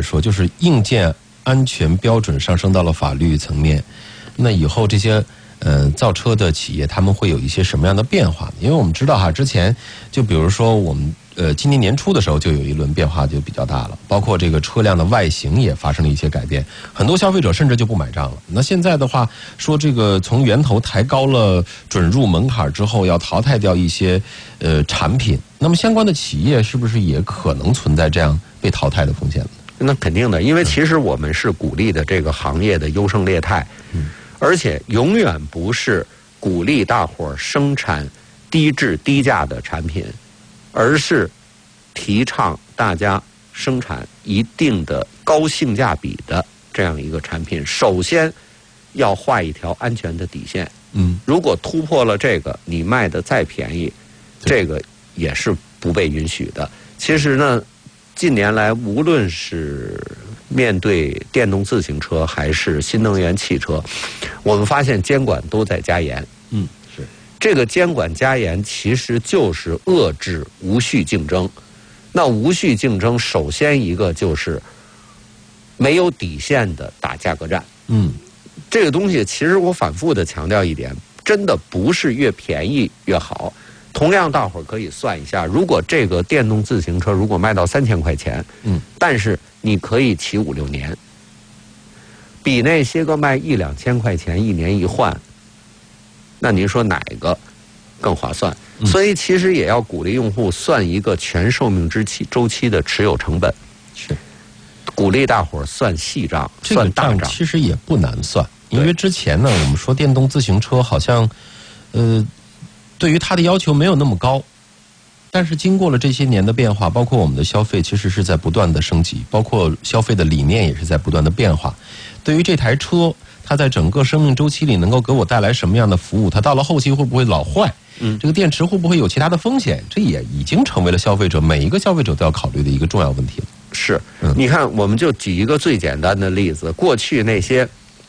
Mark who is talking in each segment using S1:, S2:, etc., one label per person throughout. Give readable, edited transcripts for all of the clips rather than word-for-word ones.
S1: 说，就是硬件安全标准上升到了法律层面，那以后这些造车的企业他们会有一些什么样的变化？因为我们知道哈，之前就比如说我们今年年初的时候就有一轮变化就比较大了，包括这个车辆的外形也发生了一些改变，很多消费者甚至就不买账了。那现在的话说，这个从源头抬高了准入门槛之后，要淘汰掉一些产品，那么相关的企业是不是也可能存在这样被淘汰的风险呢？
S2: 那肯定的，因为其实我们是鼓励的这个行业的优胜劣汰，而且永远不是鼓励大伙儿生产低质低价的产品，而是提倡大家生产一定的高性价比的这样一个产品。首先要画一条安全的底线，如果突破了这个，你卖的再便宜，这个也是不被允许的。其实呢，近年来无论是面对电动自行车还是新能源汽车，我们发现监管都在加严。
S1: 是
S2: 这个监管加严其实就是遏制无序竞争。那无序竞争，首先一个就是没有底线的打价格战。这个东西其实我反复的强调一点，真的不是越便宜越好。同样，大伙儿可以算一下，如果这个电动自行车如果卖到3000块钱，但是你可以骑5、6年，比那些个卖1、2千块钱一年一换，那您说哪个更划算？所以其实也要鼓励用户算一个全寿命周期的持有成本，
S1: 是
S2: 鼓励大伙儿算细账，算大账。
S1: 其实也不难算，因为之前呢，我们说电动自行车好像，对于它的要求没有那么高，但是经过了这些年的变化，包括我们的消费其实是在不断的升级，包括消费的理念也是在不断的变化。对于这台车，它在整个生命周期里能够给我带来什么样的服务？它到了后期会不会老坏？这个电池会不会有其他的风险？这也已经成为了每一个消费者都要考虑的一个重要问题了。
S2: 是，你看，我们就举一个最简单的例子，过去那些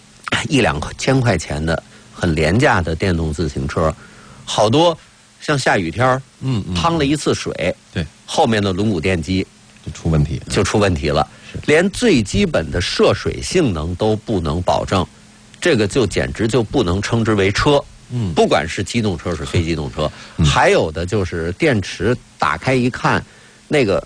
S2: 1、2千块钱的很廉价的电动自行车，好多像下雨天趟了一次水，
S1: 对，
S2: 后面的轮毂电机
S1: 就出问题了，
S2: 连最基本的涉水性能都不能保证，这个就简直就不能称之为车。不管是机动车是非机动车，还有的就是电池打开一看，那个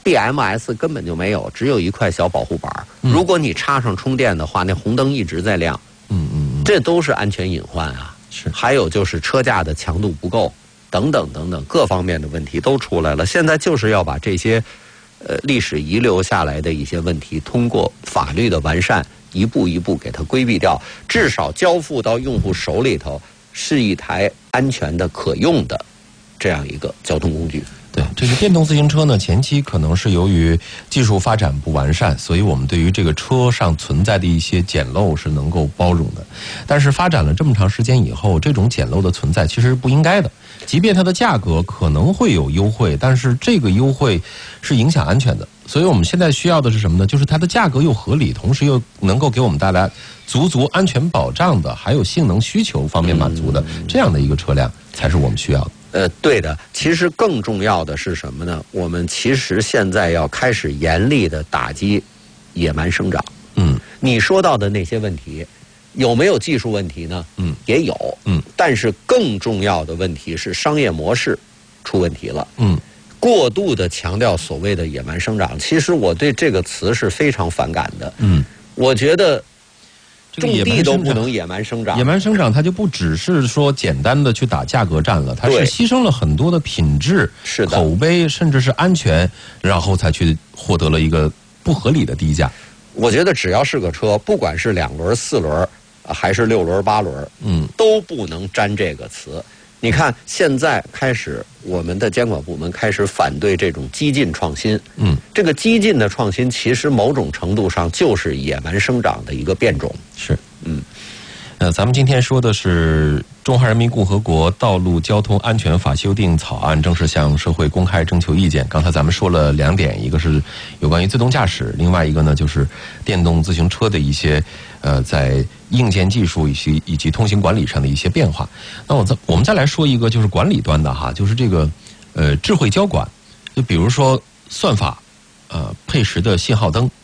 S2: BMS 根本就没有，只有一块小保护板。如果你插上充电的话，那红灯一直在亮。这都是安全隐患啊。
S1: 是，
S2: 还有就是车架的强度不够，等等等等，各方面的问题都出来了。现在就是要把这些历史遗留下来的一些问题，通过法律的完善，一步一步给它规避掉，至少交付到用户手里头是一台安全的、可用的这样一个交通工具。
S1: 对，这个电动自行车呢，前期可能是由于技术发展不完善，所以我们对于这个车上存在的一些简陋是能够包容的。但是发展了这么长时间以后，这种简陋的存在其实是不应该的。即便它的价格可能会有优惠，但是这个优惠是影响安全的。所以我们现在需要的是什么呢？就是它的价格又合理，同时又能够给我们带来足安全保障的，还有性能需求方面满足的这样的一个车辆，才是我们需要的。
S2: 对的，其实更重要的是什么呢？我们其实现在要开始严厉的打击野蛮生长。你说到的那些问题，有没有技术问题呢？也有。但是更重要的问题是商业模式出问题了。过度的强调所谓的野蛮生长，其实我对这个词是非常反感的。我觉得种地都不能野蛮生长。
S1: 野蛮生长，它就不只是说简单的去打价格战了，它是牺牲了很多的品质、口碑，甚至是安全，然后才去获得了一个不合理的低价。
S2: 我觉得只要是个车，不管是2轮、4轮，还是6轮、8轮，都不能沾这个词。你看，现在开始，我们的监管部门开始反对这种激进创新。这个激进的创新，其实某种程度上就是野蛮生长的一个变种。
S1: 是，咱们今天说的是《中华人民共和国道路交通安全法》修订草案正式向社会公开征求意见。刚才咱们说了2点，一个是有关于自动驾驶，另外一个呢就是电动自行车的一些在硬件技术以及通行管理上的一些变化。那我们再来说一个就是管理端的哈，就是这个智慧交管，就比如说算法、配时的信号灯，